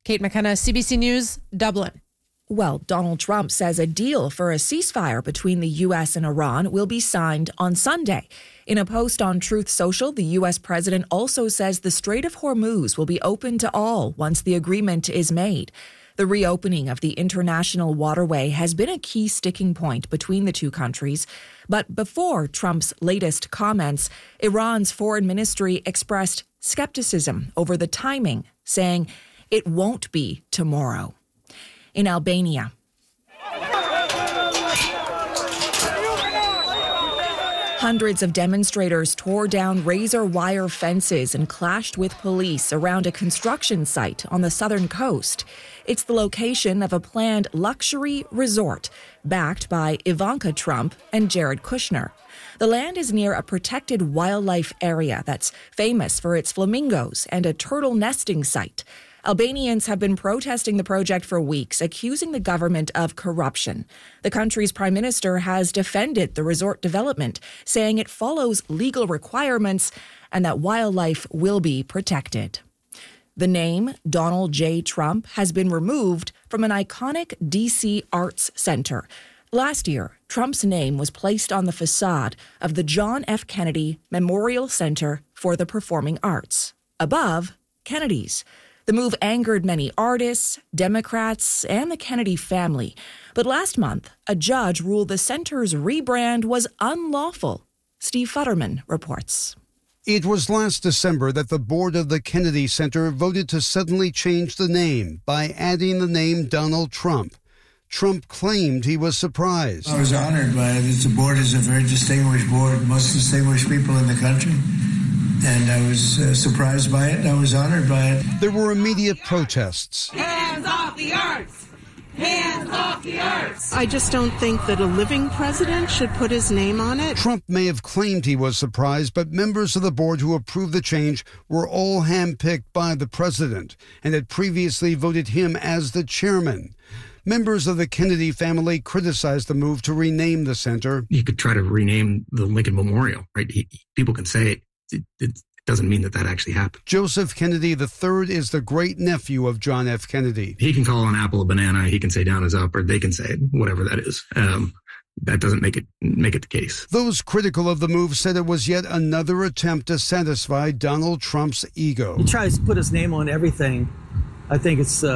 Kate McKenna, CBC News, Dublin. Well, Donald Trump says a deal for a ceasefire between the U.S. and Iran will be signed on Sunday. In a post on Truth Social, the U.S. president also says the Strait of Hormuz will be open to all once the agreement is made. The reopening of the international waterway has been a key sticking point between the two countries. But before Trump's latest comments, Iran's foreign ministry expressed skepticism over the timing, saying it won't be tomorrow. In Albania, hundreds of demonstrators tore down razor wire fences and clashed with police around a construction site on the southern coast. It's the location of a planned luxury resort backed by Ivanka Trump and Jared Kushner. The land is near a protected wildlife area that's famous for its flamingos and a turtle nesting site. Albanians have been protesting the project for weeks, accusing the government of corruption. The country's prime minister has defended the resort development, saying it follows legal requirements and that wildlife will be protected. The name Donald J. Trump has been removed from an iconic D.C. arts center. Last year, Trump's name was placed on the facade of the John F. Kennedy Memorial Center for the Performing Arts, above Kennedy's. The move angered many artists, Democrats, and the Kennedy family. But last month, a judge ruled the center's rebrand was unlawful. Steve Futterman reports. It was last December that the board of the Kennedy Center voted to suddenly change the name by adding the name Donald Trump. Trump claimed he was surprised. I was honored by it. The board is a very distinguished board, most distinguished people in the country. And I was surprised by it. I was honored by it. There were immediate protests. Hands off the arts! Hands off the arts! I just don't think that a living president should put his name on it. Trump may have claimed he was surprised, but members of the board who approved the change were all handpicked by the president and had previously voted him as the chairman. Members of the Kennedy family criticized the move to rename the center. You could try to rename the Lincoln Memorial, right? People can say it. It doesn't mean that actually happened. Joseph Kennedy III is the great-nephew of John F. Kennedy. He can call an apple a banana. He can say down is up, or they can say it, whatever that is. That doesn't make it the case. Those critical of the move said it was yet another attempt to satisfy Donald Trump's ego. He tries to put his name on everything. I think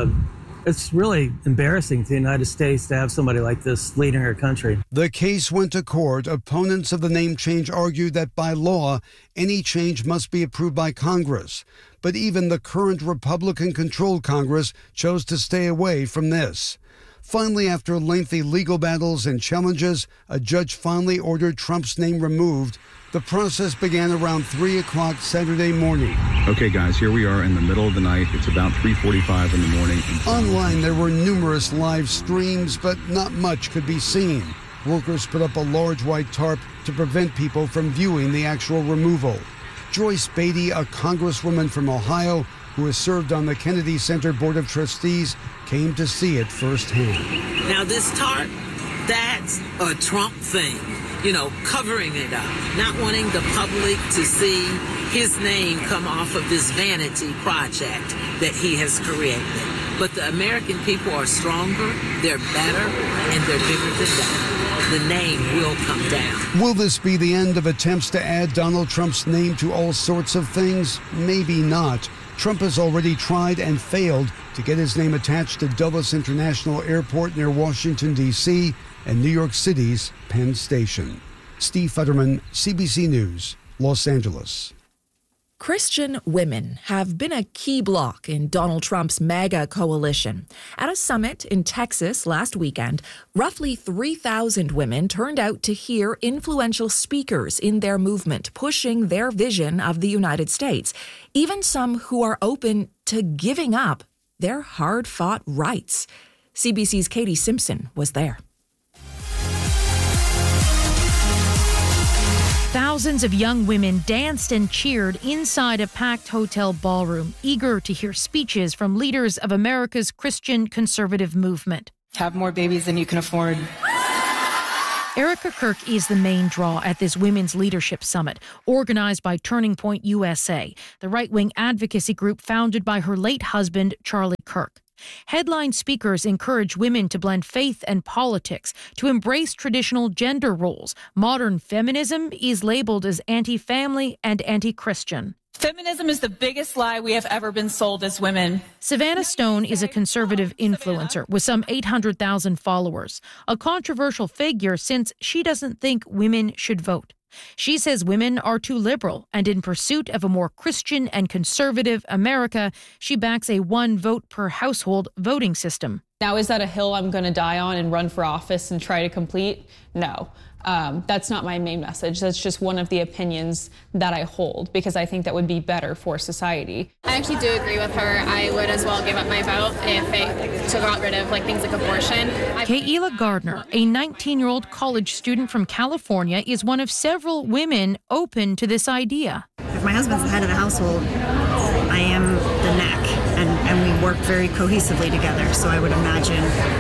it's really embarrassing to the United States to have somebody like this leading our country. The case went to court. Opponents of the name change argued that by law, any change must be approved by Congress. But even the current Republican-controlled Congress chose to stay away from this. Finally, after lengthy legal battles and challenges, a judge finally ordered Trump's name removed. The process began around 3 o'clock Saturday morning. Okay, guys, here we are in the middle of the night. It's about 3:45 in the morning. Online, there were numerous live streams, but not much could be seen. Workers put up a large white tarp to prevent people from viewing the actual removal. Joyce Beatty, a congresswoman from Ohio who has served on the Kennedy Center Board of Trustees, came to see it firsthand. Now, this tarp, that's a Trump thing. Covering it up, not wanting the public to see his name come off of this vanity project that he has created. But the American people are stronger, they're better, and they're bigger than that. The name will come down. Will this be the end of attempts to add Donald Trump's name to all sorts of things? Maybe not. Trump has already tried and failed to get his name attached to Dulles International Airport near Washington, D.C., and New York City's Penn Station. Steve Futterman, CBC News, Los Angeles. Christian women have been a key bloc in Donald Trump's MAGA coalition. At a summit in Texas last weekend, roughly 3,000 women turned out to hear influential speakers in their movement pushing their vision of the United States, even some who are open to giving up their hard-fought rights. CBC's Katie Simpson was there. Thousands of young women danced and cheered inside a packed hotel ballroom, eager to hear speeches from leaders of America's Christian conservative movement. Have more babies than you can afford. Erica Kirk is the main draw at this Women's Leadership Summit, organized by Turning Point USA, the right-wing advocacy group founded by her late husband, Charlie Kirk. Kirk. Headline speakers encourage women to blend faith and politics, to embrace traditional gender roles. Modern feminism is labeled as anti-family and anti-Christian. Feminism is the biggest lie we have ever been sold as women. Savannah Stone is a conservative influencer with some 800,000 followers, a controversial figure since she doesn't think women should vote. She says women are too liberal, and in pursuit of a more Christian and conservative America, she backs a one vote per household voting system. Now, is that a hill I'm going to die on and run for office and try to complete? No. That's not my main message. That's just one of the opinions that I hold because I think that would be better for society. I actually do agree with her. I would as well give up my vote if it got rid of things like abortion. Kayla Gardner, a 19-year-old college student from California, is one of several women open to this idea. If my husband's the head of the household, I am the neck, and we work very cohesively together. So I would imagine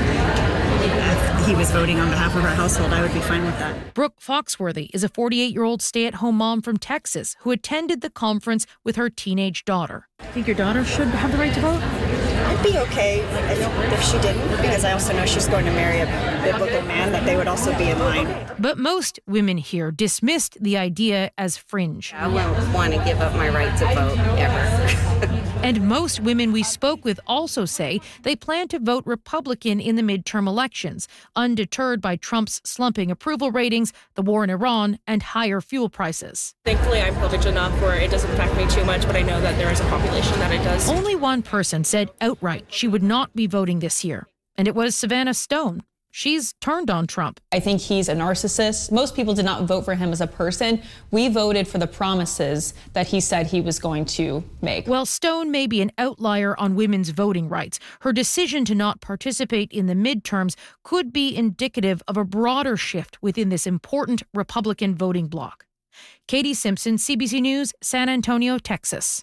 if he was voting on behalf of our household, I would be fine with that. Brooke Foxworthy is a 48-year-old stay-at-home mom from Texas who attended the conference with her teenage daughter. I think your daughter should have the right to vote? I'd be okay if she didn't, because I also know she's going to marry a biblical man, that they would also be in line. But most women here dismissed the idea as fringe. I wouldn't want to give up my right to vote, ever. And most women we spoke with also say they plan to vote Republican in the midterm elections, undeterred by Trump's slumping approval ratings, the war in Iran, and higher fuel prices. Thankfully, I'm privileged enough where it doesn't affect me too much, but I know that there is a population that it does. Only one person said outright she would not be voting this year, and it was Savannah Stone. She's turned on Trump. I think he's a narcissist. Most people did not vote for him as a person. We voted for the promises that he said he was going to make. While Stone may be an outlier on women's voting rights, her decision to not participate in the midterms could be indicative of a broader shift within this important Republican voting bloc. Katie Simpson, CBC News, San Antonio, Texas.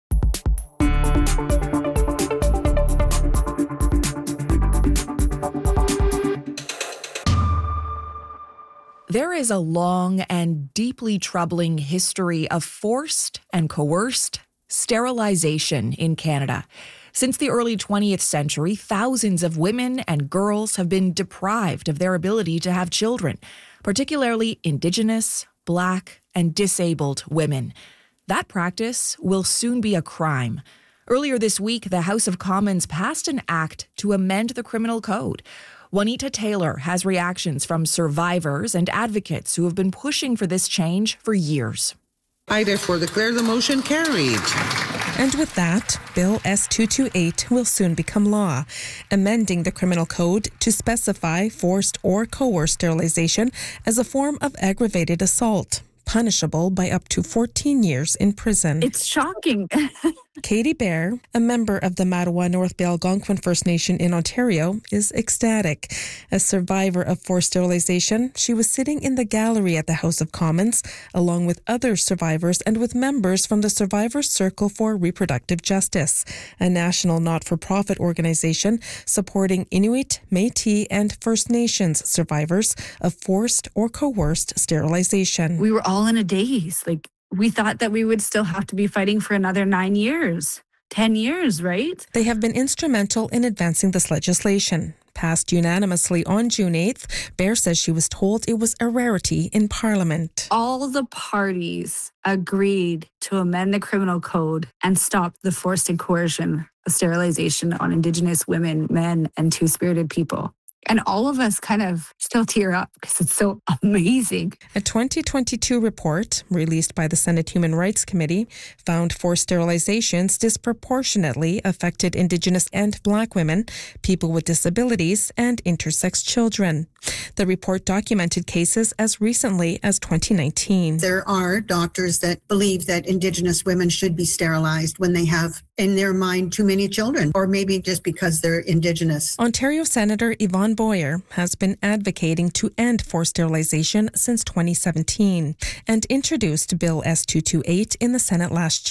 There is a long and deeply troubling history of forced and coerced sterilization in Canada. Since the early 20th century, thousands of women and girls have been deprived of their ability to have children, particularly Indigenous, Black, and disabled women. That practice will soon be a crime. Earlier this week, the House of Commons passed an act to amend the criminal code. Juanita Taylor has reactions from survivors and advocates who have been pushing for this change for years. I therefore declare the motion carried. And with that, Bill S-228 will soon become law, amending the criminal code to specify forced or coerced sterilization as a form of aggravated assault, punishable by up to 14 years in prison. It's shocking. Katie Bear, a member of the Mattawa North Bay Algonquin First Nation in Ontario, is ecstatic. A survivor of forced sterilization, she was sitting in the gallery at the House of Commons, along with other survivors and with members from the Survivors Circle for Reproductive Justice, a national not-for-profit organization supporting Inuit, Métis, and First Nations survivors of forced or coerced sterilization. We were all in a daze. We thought that we would still have to be fighting for another 9 years, 10 years, right? They have been instrumental in advancing this legislation. Passed unanimously on June 8th, Bear says she was told it was a rarity in Parliament. All the parties agreed to amend the criminal code and stop the forced and coercion of sterilization on Indigenous women, men, and two-spirited people. And all of us kind of still tear up because it's so amazing. A 2022 report released by the Senate Human Rights Committee found forced sterilizations disproportionately affected Indigenous and Black women, people with disabilities, and intersex children. The report documented cases as recently as 2019. There are doctors that believe that Indigenous women should be sterilized when they have in their mind too many children, or maybe just because they're Indigenous. Ontario Senator Yvonne Boyer has been advocating to end forced sterilization since 2017 and introduced Bill S-228 in the Senate last year.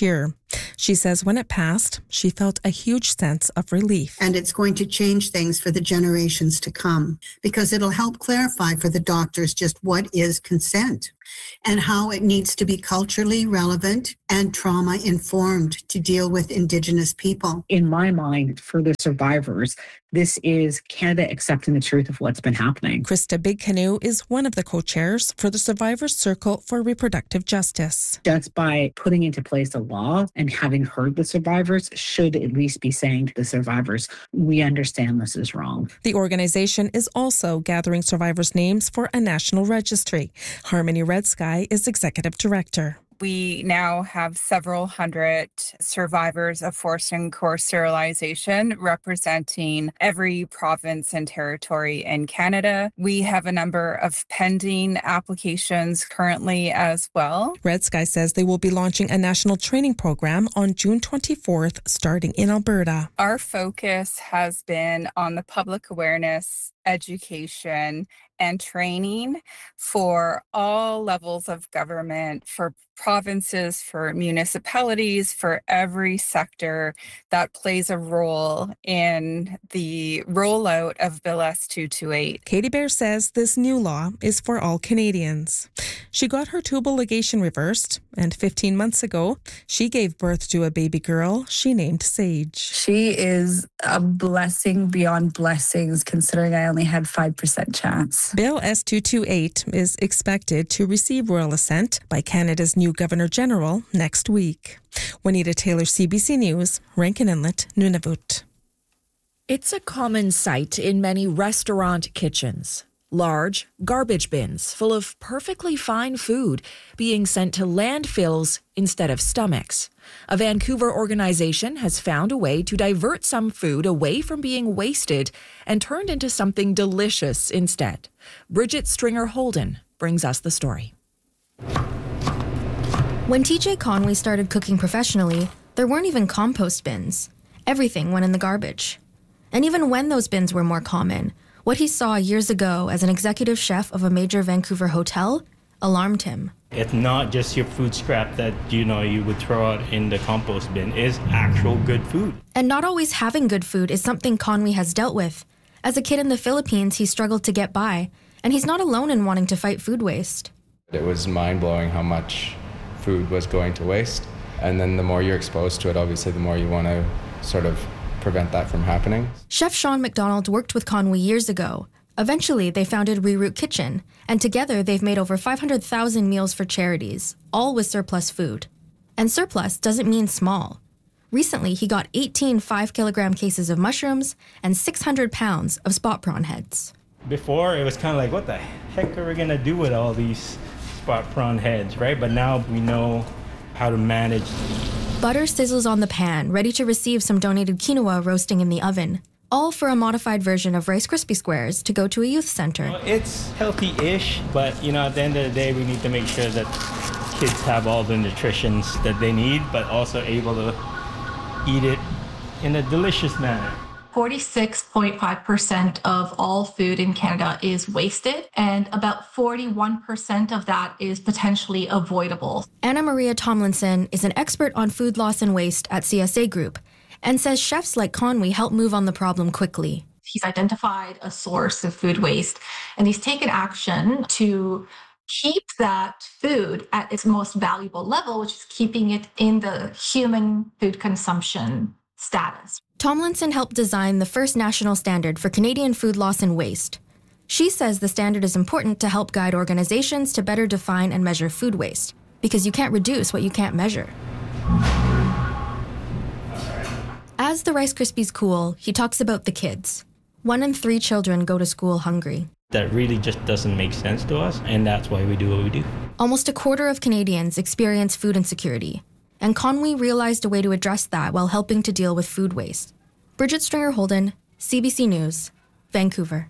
She says when it passed, she felt a huge sense of relief. And it's going to change things for the generations to come because it'll help clarify for the doctors just what is consent and how it needs to be culturally relevant and trauma-informed to deal with Indigenous people. In my mind, for the survivors, this is Canada accepting the truth of what's been happening. Krista Big Canoe is one of the co-chairs for the Survivors Circle for Reproductive Justice. Just by putting into place a law and having heard the survivors should at least be saying to the survivors, we understand this is wrong. The organization is also gathering survivors' names for a national registry. Harmony Red Sky is executive director. We now have several hundred survivors of forced and coerced sterilization representing every province and territory in Canada. We have a number of pending applications currently as well. Red Sky says they will be launching a national training program on June 24th, starting in Alberta. Our focus has been on the public awareness, education, and training for all levels of government, for provinces, for municipalities, for every sector that plays a role in the rollout of Bill S-228. Katie Bear says this new law is for all Canadians. She got her tubal ligation reversed, and 15 months ago, she gave birth to a baby girl she named Sage. She is a blessing beyond blessings, considering I only had 5% chance. Bill S-228 is expected to receive royal assent by Canada's new Governor General next week. Juanita Taylor, CBC News, Rankin Inlet, Nunavut. It's a common sight in many restaurant kitchens. Large garbage bins full of perfectly fine food being sent to landfills instead of stomachs. A Vancouver organization has found a way to divert some food away from being wasted and turned into something delicious instead. Bridget Stringer Holden brings us the story. When TJ Conway started cooking professionally, there weren't even compost bins. Everything went in the garbage. And even when those bins were more common, what he saw years ago as an executive chef of a major Vancouver hotel alarmed him. It's not just your food scrap that, you would throw out in the compost bin. It's actual good food. And not always having good food is something Conway has dealt with. As a kid in the Philippines, he struggled to get by, and he's not alone in wanting to fight food waste. It was mind-blowing how much food was going to waste. And then the more you're exposed to it, obviously, the more you want to sort of prevent that from happening. Chef Sean McDonald worked with Conway years ago. Eventually, they founded Reroute Kitchen, and together they've made over 500,000 meals for charities, all with surplus food. And surplus doesn't mean small. Recently, he got 18 5-kilogram cases of mushrooms and 600 pounds of spot prawn heads. Before, it was kind of like, what the heck are we going to do with all these spot prawn heads, right? But now we know how to manage. Butter sizzles on the pan, ready to receive some donated quinoa roasting in the oven. All for a modified version of Rice Krispie Squares to go to a youth center. Well, it's healthy-ish, but at the end of the day, we need to make sure that kids have all the nutritions that they need, but also able to eat it in a delicious manner. 46.5% of all food in Canada is wasted, and about 41% of that is potentially avoidable. Anna Maria Tomlinson is an expert on food loss and waste at CSA Group and says chefs like Conway help move on the problem quickly. He's identified a source of food waste, and he's taken action to keep that food at its most valuable level, which is keeping it in the human food consumption status. Tomlinson helped design the first national standard for Canadian food loss and waste. She says the standard is important to help guide organizations to better define and measure food waste, because you can't reduce what you can't measure. As the Rice Krispies cool, he talks about the kids. 1 in 3 children go to school hungry. That really just doesn't make sense to us, and that's why we do what we do. Almost a quarter of Canadians experience food insecurity, and Conway realized a way to address that while helping to deal with food waste. Bridget Stringer Holden, CBC News, Vancouver.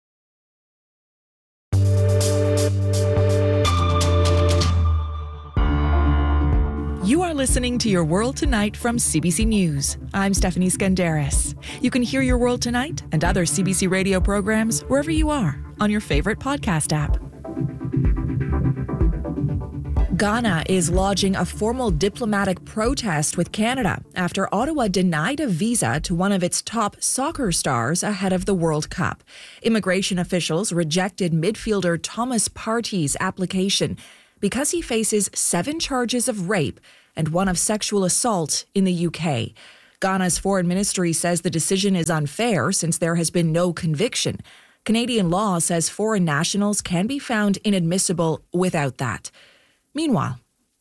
You are listening to Your World Tonight from CBC News. I'm Stephanie Skandaris. You can hear Your World Tonight and other CBC radio programs wherever you are on your favorite podcast app. Ghana is lodging a formal diplomatic protest with Canada after Ottawa denied a visa to one of its top soccer stars ahead of the World Cup. Immigration officials rejected midfielder Thomas Partey's application because he faces 7 charges of rape and 1 of sexual assault in the UK. Ghana's foreign ministry says the decision is unfair since there has been no conviction. Canadian law says foreign nationals can be found inadmissible without that. Meanwhile,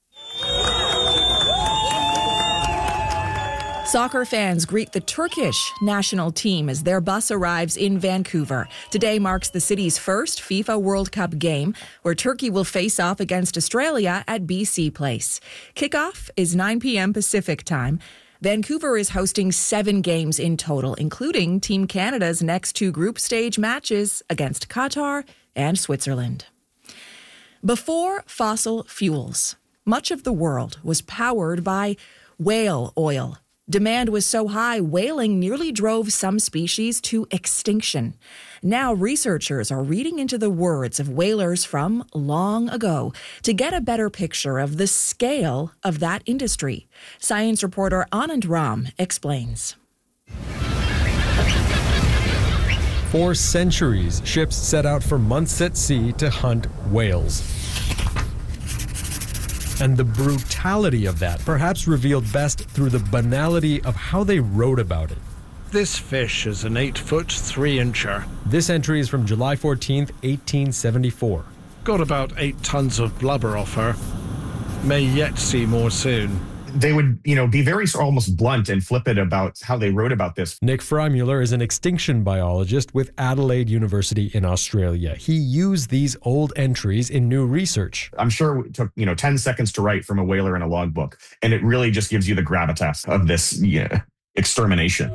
soccer fans greet the Turkish national team as their bus arrives in Vancouver. Today marks the city's first FIFA World Cup game, where Turkey will face off against Australia at BC Place. Kickoff is 9 p.m. Pacific time. Vancouver is hosting 7 games in total, including Team Canada's next 2 group stage matches against Qatar and Switzerland. Before fossil fuels, much of the world was powered by whale oil. Demand was so high, whaling nearly drove some species to extinction. Now researchers are reading into the words of whalers from long ago to get a better picture of the scale of that industry. Science reporter Anand Ram explains. For centuries, ships set out for months at sea to hunt whales. And the brutality of that perhaps revealed best through the banality of how they wrote about it. This fish is an 8-foot 3-incher. This entry is from July 14th, 1874. Got about 8 tons of blubber off her. May yet see more soon. They would, be very almost blunt and flippant about how they wrote about this. Nick Freimuller is an extinction biologist with Adelaide University in Australia. He used these old entries in new research. I'm sure it took, 10 seconds to write from a whaler in a logbook. And it really just gives you the gravitas of this extermination.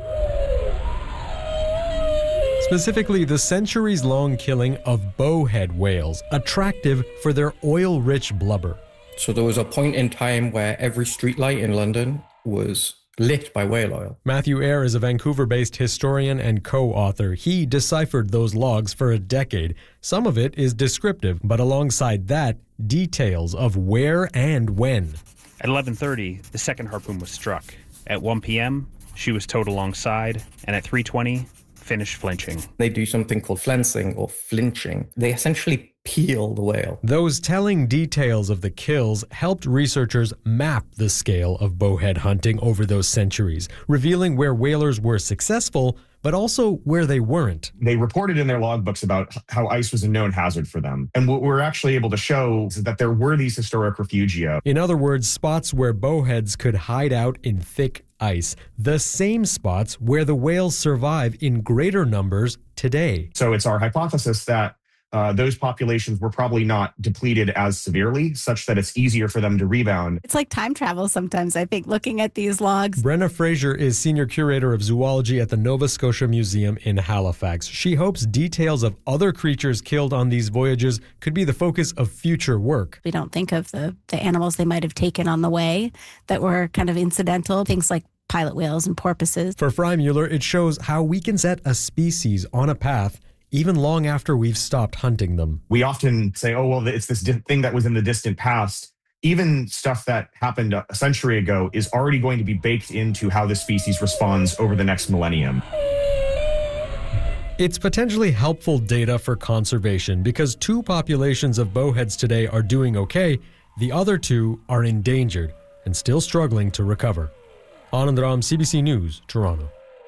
Specifically, the centuries-long killing of bowhead whales, attractive for their oil-rich blubber. So there was a point in time where every streetlight in London was lit by whale oil. Matthew Eyre is a Vancouver-based historian and co-author. He deciphered those logs for a decade. Some of it is descriptive, but alongside that, details of where and when. At 11:30, the second harpoon was struck. At 1 p.m., she was towed alongside, and at 3:20, finished flinching. They do something called flensing or flinching. They essentially peel the whale. Those telling details of the kills helped researchers map the scale of bowhead hunting over those centuries, revealing where whalers were successful, but also where they weren't. They reported in their logbooks about how ice was a known hazard for them. And what we're actually able to show is that there were these historic refugia. In other words, spots where bowheads could hide out in thick ice, the same spots where the whales survive in greater numbers today. So it's our hypothesis that those populations were probably not depleted as severely, such that it's easier for them to rebound. It's like time travel sometimes, I think, looking at these logs. Brenna Fraser is Senior Curator of Zoology at the Nova Scotia Museum in Halifax. She hopes details of other creatures killed on these voyages could be the focus of future work. We don't think of the animals they might have taken on the way that were kind of incidental, things like pilot whales and porpoises. For Freimuller, it shows how we can set a species on a path even long after we've stopped hunting them. We often say, oh, well, it's this thing that was in the distant past. Even stuff that happened a century ago is already going to be baked into how the species responds over the next millennium. It's potentially helpful data for conservation because 2 populations of bowheads today are doing okay. The other 2 are endangered and still struggling to recover. Anand Ram, CBC News, Toronto.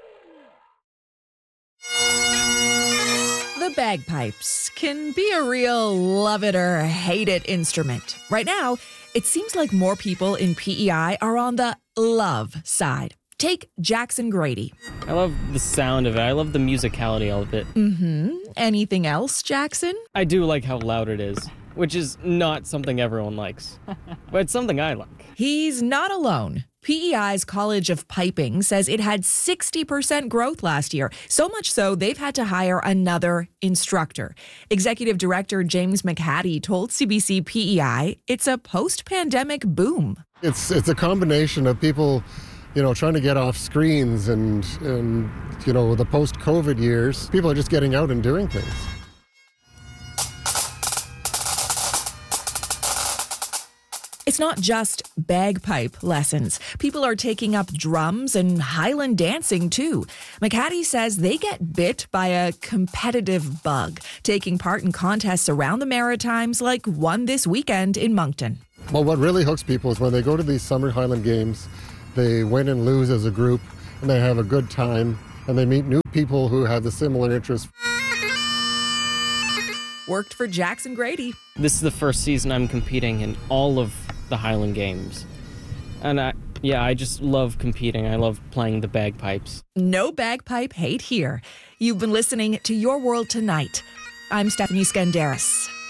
The bagpipes can be a real love it or hate it instrument. Right now, it seems like more people in PEI are on the love side. Take Jackson Grady. I love the sound of it. I love the musicality of it. Anything else, Jackson? I do like how loud it is, which is not something everyone likes, but it's something I like. He's not alone. PEI's College of Piping says it had 60% growth last year, so much so they've had to hire another instructor. Executive Director James McHattie told CBC PEI it's a post-pandemic boom. It's a combination of people, trying to get off screens and the post-COVID years, people are just getting out and doing things. It's not just bagpipe lessons. People are taking up drums and Highland dancing too. McHattie says they get bit by a competitive bug, taking part in contests around the Maritimes like one this weekend in Moncton. Well, what really hooks people is when they go to these Summer Highland Games, they win and lose as a group, and they have a good time, and they meet new people who have the similar interests. Worked for Jackson Grady. This is the first season I'm competing in all of the Highland Games. And I just love competing. I love playing the bagpipes. No bagpipe hate here. You've been listening to Your World Tonight. I'm Stephanie Skandaris.